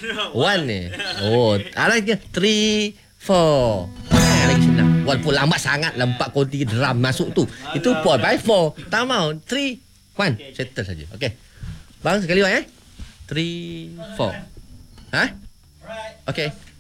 One ni. Oh, lagi 3, 4. Lagi senang. Walaupun lambat sangat lah 4 konti drum masuk tu. Itu 4/4. Tak mau. 3, 1. Settle saja. Okey. Bang, sekali buat 3, 4. Ha? Okey.